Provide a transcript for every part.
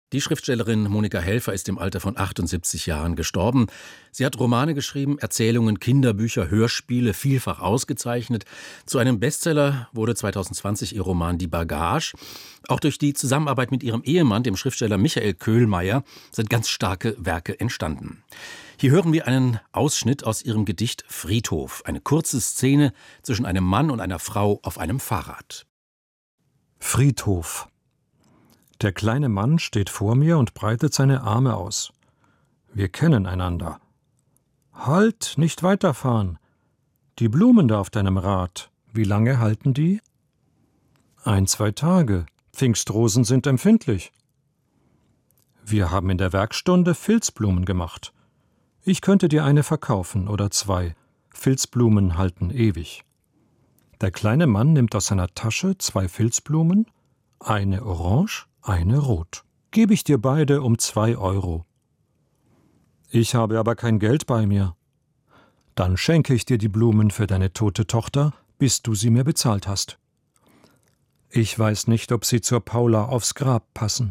Die Schriftstellerin Monika Helfer ist im Alter von 78 Jahren gestorben. Sie hat Romane geschrieben, Erzählungen, Kinderbücher, Hörspiele, vielfach ausgezeichnet. Zu einem Bestseller wurde 2020 ihr Roman Die Bagage. Auch durch die Zusammenarbeit mit ihrem Ehemann, dem Schriftsteller Michael Köhlmeier, sind ganz starke Werke entstanden. Hier hören wir einen Ausschnitt aus ihrem Gedicht Friedhof, eine kurze Szene zwischen einem Mann und einer Frau auf einem Fahrrad. Friedhof. Der kleine Mann steht vor mir und breitet seine Arme aus. Wir kennen einander. Halt, nicht weiterfahren. Die Blumen da auf deinem Rad, wie lange halten die? 1, 2 Tage. Pfingstrosen sind empfindlich. Wir haben in der Werkstunde Filzblumen gemacht. Ich könnte dir eine verkaufen oder 2. Filzblumen halten ewig. Der kleine Mann nimmt aus seiner Tasche 2 Filzblumen, eine orange, eine rot. Gebe ich dir beide um 2 Euro. Ich habe aber kein Geld bei mir. Dann schenke ich dir die Blumen für deine tote Tochter, bis du sie mir bezahlt hast. Ich weiß nicht, ob sie zur Paula aufs Grab passen.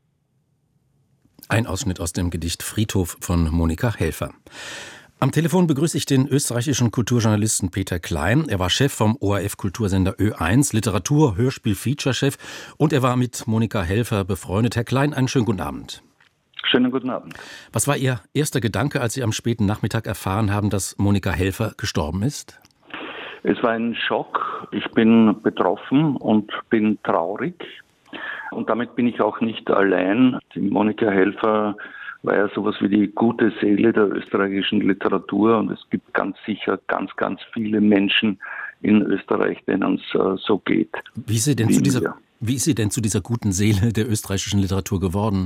Ein Ausschnitt aus dem Gedicht Friedhof von Monika Helfer. Am Telefon begrüße ich den österreichischen Kulturjournalisten Peter Klein. Er war Chef vom ORF-Kultursender Ö1, Literatur-, Hörspiel-, Feature-Chef und er war mit Monika Helfer befreundet. Herr Klein, einen schönen guten Abend. Schönen guten Abend. Was war Ihr erster Gedanke, als Sie am späten Nachmittag erfahren haben, dass Monika Helfer gestorben ist? Es war ein Schock. Ich bin betroffen und bin traurig. Und damit bin ich auch nicht allein. Die Monika Helfer war ja sowas wie die gute Seele der österreichischen Literatur und es gibt ganz sicher ganz viele Menschen in Österreich, denen es so geht. Wie ist sie denn zu dieser guten Seele der österreichischen Literatur geworden?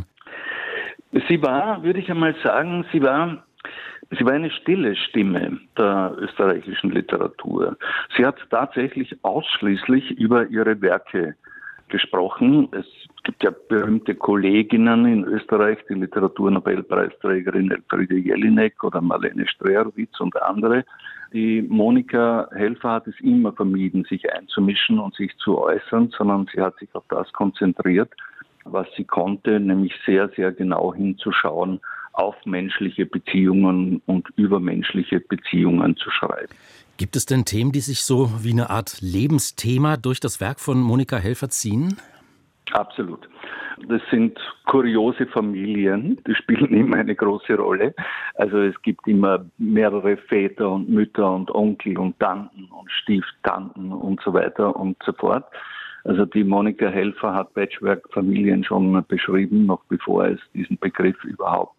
Sie war, würde ich einmal sagen, sie war eine stille Stimme der österreichischen Literatur. Sie hat tatsächlich ausschließlich über ihre Werke gesprochen. Es gibt ja berühmte Kolleginnen in Österreich, die Literaturnobelpreisträgerin Elfriede Jelinek oder Marlene Streerowitz und andere. Die Monika Helfer hat es immer vermieden, sich einzumischen und sich zu äußern, sondern sie hat sich auf das konzentriert, was sie konnte, nämlich sehr, sehr genau hinzuschauen, auf menschliche Beziehungen und über menschliche Beziehungen zu schreiben. Gibt es denn Themen, die sich so wie eine Art Lebensthema durch das Werk von Monika Helfer ziehen? Absolut. Das sind kuriose Familien, die spielen immer eine große Rolle. Also es gibt immer mehrere Väter und Mütter und Onkel und Tanten und Stieftanten und so weiter und so fort. Also die Monika Helfer hat Patchwork-Familien schon beschrieben, noch bevor es diesen Begriff überhaupt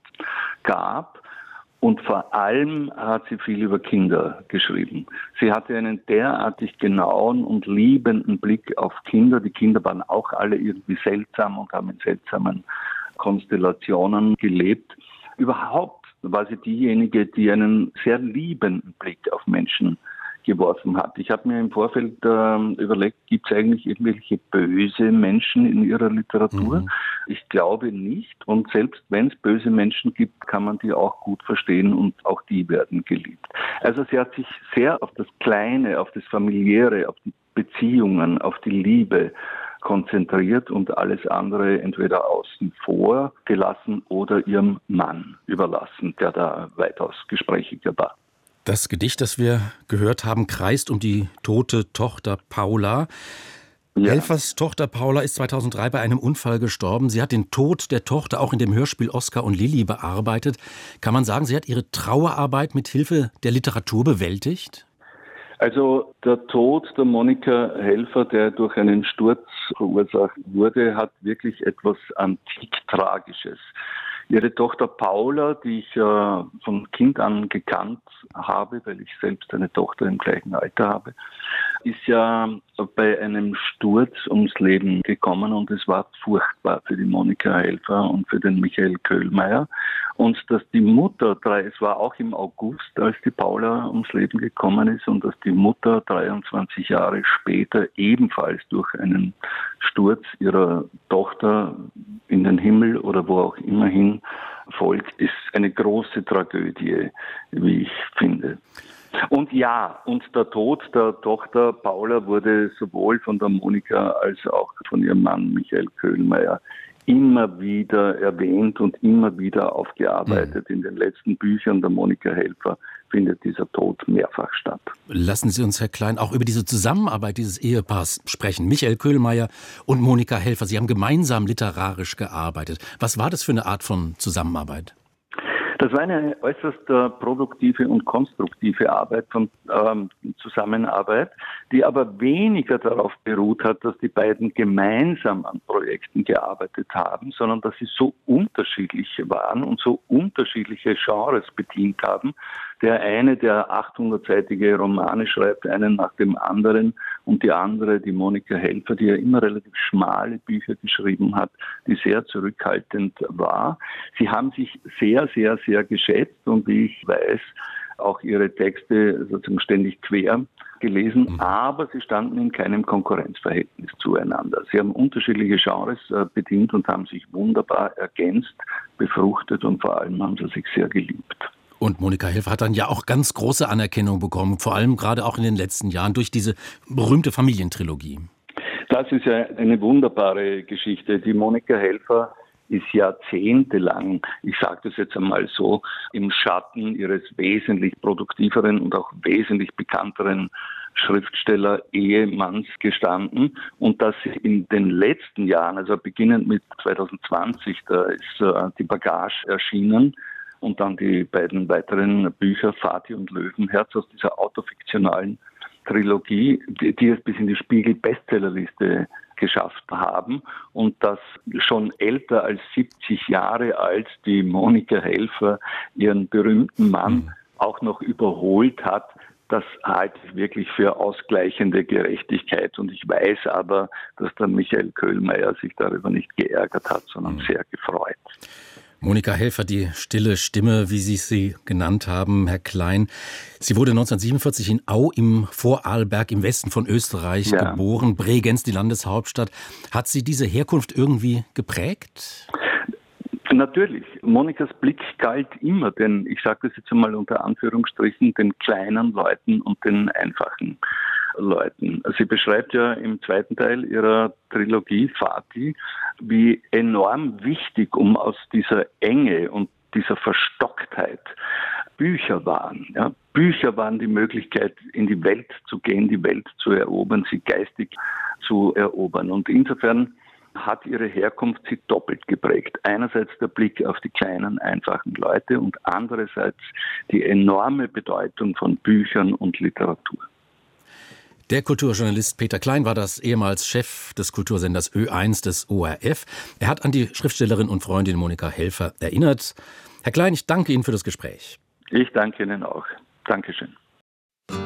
gab. Und vor allem hat sie viel über Kinder geschrieben. Sie hatte einen derartig genauen und liebenden Blick auf Kinder. Die Kinder waren auch alle irgendwie seltsam und haben in seltsamen Konstellationen gelebt. Überhaupt war sie diejenige, die einen sehr liebenden Blick auf Menschen geworfen hat. Ich habe mir im Vorfeld überlegt, gibt es eigentlich irgendwelche böse Menschen in ihrer Literatur? Ich glaube nicht. Und selbst wenn es böse Menschen gibt, kann man die auch gut verstehen und auch die werden geliebt. Also sie hat sich sehr auf das Kleine, auf das Familiäre, auf die Beziehungen, auf die Liebe konzentriert und alles andere entweder außen vor gelassen oder ihrem Mann überlassen, der da weitaus gesprächiger war. Das Gedicht, das wir gehört haben, kreist um die tote Tochter Paula. Ja. Helfers Tochter Paula ist 2003 bei einem Unfall gestorben. Sie hat den Tod der Tochter auch in dem Hörspiel Oskar und Lilli bearbeitet. Kann man sagen, sie hat ihre Trauerarbeit mit Hilfe der Literatur bewältigt? Also der Tod der Monika Helfer, der durch einen Sturz verursacht wurde, hat wirklich etwas antik Tragisches. Ihre Tochter Paula, die ich von Kind an gekannt habe, weil ich selbst eine Tochter im gleichen Alter habe, ist ja bei einem Sturz ums Leben gekommen und es war furchtbar für die Monika Helfer und für den Michael Köhlmeier. Und dass die Mutter, es war auch im August, als die Paula ums Leben gekommen ist und dass die Mutter 23 Jahre später ebenfalls durch einen Sturz ihrer Tochter in den Himmel oder wo auch immer hin folgt, ist eine große Tragödie, wie ich finde. Und ja, und der Tod der Tochter Paula wurde sowohl von der Monika als auch von ihrem Mann Michael Köhlmeier immer wieder erwähnt und immer wieder aufgearbeitet. In den letzten Büchern der Monika Helfer findet dieser Tod mehrfach statt. Lassen Sie uns, Herr Klein, auch über diese Zusammenarbeit dieses Ehepaars sprechen. Michael Köhlmeier und Monika Helfer, Sie haben gemeinsam literarisch gearbeitet. Was war das für eine Art von Zusammenarbeit? Das war eine äußerst produktive und konstruktive Arbeit von Zusammenarbeit, die aber weniger darauf beruht hat, dass die beiden gemeinsam an Projekten gearbeitet haben, sondern dass sie so unterschiedlich waren und so unterschiedliche Genres bedient haben. Der eine, der 800-seitige Romane schreibt, einen nach dem anderen, und die andere, die Monika Helfer, die ja immer relativ schmale Bücher geschrieben hat, die sehr zurückhaltend war. Sie haben sich sehr, sehr, sehr geschätzt und wie ich weiß, auch ihre Texte sozusagen ständig quer gelesen, aber sie standen in keinem Konkurrenzverhältnis zueinander. Sie haben unterschiedliche Genres bedient und haben sich wunderbar ergänzt, befruchtet und vor allem haben sie sich sehr geliebt. Und Monika Helfer hat dann ja auch ganz große Anerkennung bekommen, vor allem gerade auch in den letzten Jahren durch diese berühmte Familientrilogie. Das ist ja eine wunderbare Geschichte. Die Monika Helfer ist jahrzehntelang, ich sage das jetzt einmal so, im Schatten ihres wesentlich produktiveren und auch wesentlich bekannteren Schriftsteller-Ehemanns gestanden, und dass sie in den letzten Jahren, also beginnend mit 2020, da ist die Bagage erschienen, und dann die beiden weiteren Bücher Vati und Löwenherz aus dieser autofiktionalen Trilogie, die es bis in die Spiegel-Bestsellerliste geschafft haben, und dass schon älter als 70 Jahre alt die Monika Helfer ihren berühmten Mann auch noch überholt hat. Das halte ich wirklich für ausgleichende Gerechtigkeit, und ich weiß aber, dass der Michael Köhlmeier sich darüber nicht geärgert hat, sondern sehr gefreut. Monika Helfer, die stille Stimme, wie Sie sie genannt haben, Herr Klein. Sie wurde 1947 in Au im Vorarlberg im Westen von Österreich geboren, Bregenz, die Landeshauptstadt. Hat Sie diese Herkunft irgendwie geprägt? Natürlich. Monikas Blick galt immer, denn ich sage das jetzt einmal unter Anführungsstrichen, den kleinen Leuten und den einfachen Leuten. Sie beschreibt ja im zweiten Teil ihrer Trilogie Vati, wie enorm wichtig, um aus dieser Enge und dieser Verstocktheit Bücher waren. Ja? Bücher waren die Möglichkeit, in die Welt zu gehen, die Welt zu erobern, sie geistig zu erobern. Und insofern hat ihre Herkunft sie doppelt geprägt. Einerseits der Blick auf die kleinen, einfachen Leute und andererseits die enorme Bedeutung von Büchern und Literatur. Der Kulturjournalist Peter Klein war das, ehemals Chef des Kultursenders Ö1 des ORF. Er hat an die Schriftstellerin und Freundin Monika Helfer erinnert. Herr Klein, ich danke Ihnen für das Gespräch. Ich danke Ihnen auch. Dankeschön.